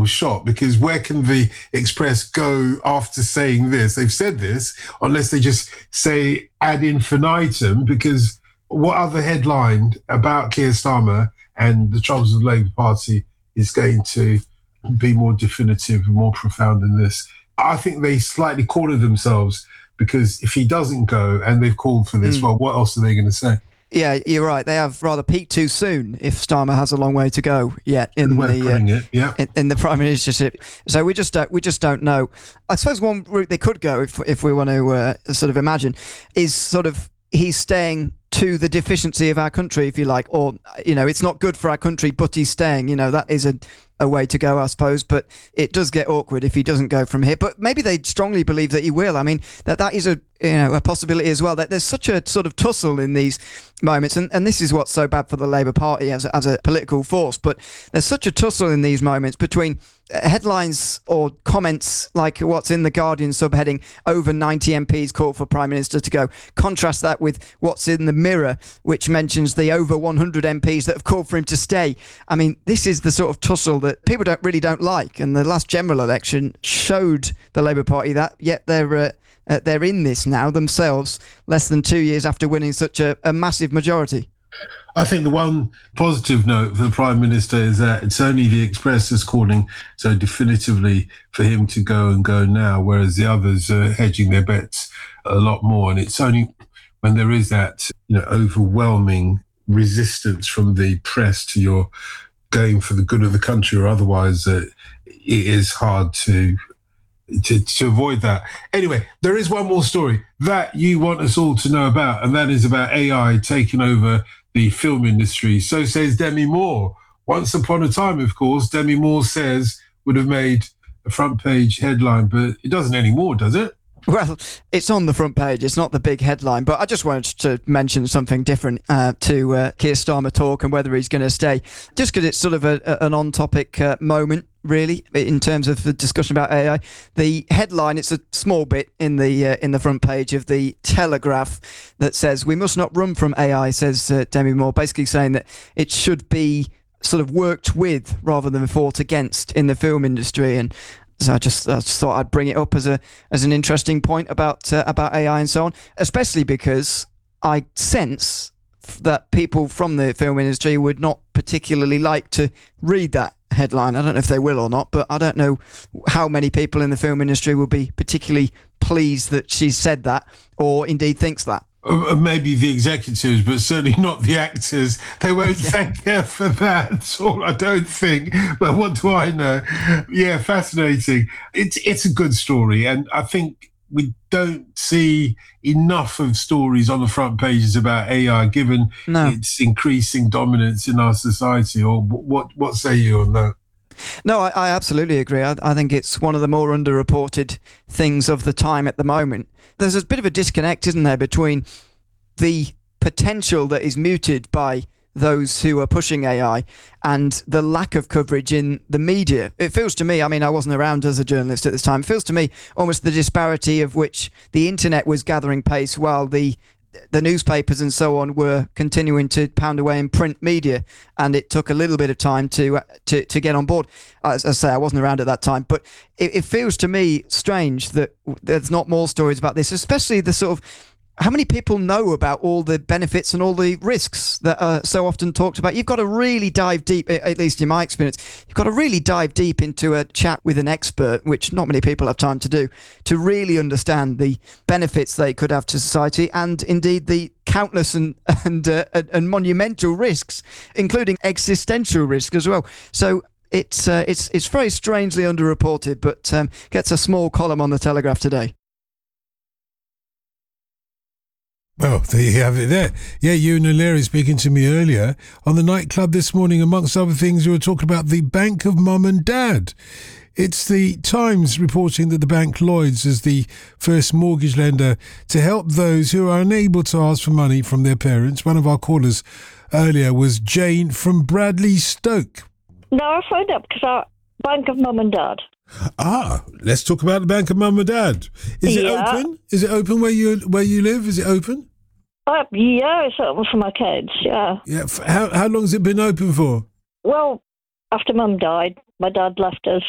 shot, because where can the Express go after saying this? They've said this, unless they just say ad infinitum, because what other headline about Keir Starmer and the troubles of the Labour Party is going to be more definitive and more profound than this? I think they slightly cornered themselves, because if he doesn't go and they've called for this, well, what else are they going to say? Yeah, you're right. They have rather peaked too soon if Starmer has a long way to go yet in the Prime Ministership. So we just don't know. I suppose one route they could go, if we want to sort of imagine, is sort of he's staying to the deficiency of our country, if you like, or, it's not good for our country, but he's staying. That is a way to go, I suppose, but it does get awkward if he doesn't go from here. But maybe they strongly believe that he will. I mean, that is a possibility as well, that there's such a sort of tussle in these moments, and this is what's so bad for the Labour Party as a political force, but there's such a tussle in these moments between headlines or comments like what's in the Guardian subheading, over 90 MPs call for Prime Minister to go. Contrast that with what's in the Mirror, which mentions the over 100 MPs that have called for him to stay. I mean, this is the sort of tussle that people don't like, and the last general election showed the Labour Party that, yet they're in this now themselves, less than 2 years after winning such a massive majority. I think the one positive note for the Prime Minister is that it's only the Express that's calling so definitively for him to go and go now, whereas the others are hedging their bets a lot more. And it's only when there is that overwhelming resistance from the press to your going for the good of the country or otherwise, it is hard to avoid that. Anyway, there is one more story that you want us all to know about, and that is about AI taking over the film industry. So says Demi Moore. Once upon a time, of course, Demi Moore says would have made a front page headline, but it doesn't anymore, does it? Well, it's on the front page. It's not the big headline, but I just wanted to mention something different to Keir Starmer talk and whether he's going to stay, just because it's sort of an on-topic moment, really, in terms of the discussion about AI. The headline, it's a small bit in the front page of the Telegraph that says, "We must not run from AI," says Demi Moore, basically saying that it should be sort of worked with rather than fought against in the film industry. And so I just thought I'd bring it up as an interesting point about AI and so on, especially because I sense that people from the film industry would not particularly like to read that headline. I don't know if they will or not, but I don't know how many people in the film industry will be particularly pleased that she said that, or indeed thinks that. Maybe the executives, but certainly not the actors. They won't thank her for that at all, I don't think. But what do I know? Yeah, fascinating. It's a good story, and I think we don't see enough of stories on the front pages about AI, given its increasing dominance in our society. Or what say you on that? No, I absolutely agree. I think it's one of the more underreported things of the time at the moment. There's a bit of a disconnect, isn't there, between the potential that is muted by those who are pushing AI and the lack of coverage in the media. It feels to me, I mean, I wasn't around as a journalist at this time, it feels to me almost the disparity of which the internet was gathering pace while the newspapers and so on were continuing to pound away in print media, and it took a little bit of time to get on board. As I say, I wasn't around at that time, but it feels to me strange that there's not more stories about this, especially the sort of how many people know about all the benefits and all the risks that are so often talked about. You've got to really dive deep, at least in my experience, you've got to really dive deep into a chat with an expert, which not many people have time to do, to really understand the benefits they could have to society and indeed the countless and monumental risks, including existential risk as well. So it's very strangely underreported, but gets a small column on the Telegraph today. Well, there you have it there. Yeah, Ewan O'Leary speaking to me earlier on the nightclub this morning. Amongst other things, we were talking about the Bank of Mum and Dad. It's the Times reporting that the bank Lloyds is the first mortgage lender to help those who are unable to ask for money from their parents. One of our callers earlier was Jane from Bradley Stoke. No, I phoned up because I Bank of Mum and Dad. Let's talk about the Bank of Mum and Dad. Is it open? Is it open where you live? Is it open? Yeah, it's open for my kids, yeah. Yeah. How long has it been open for? Well, after Mum died, my dad left us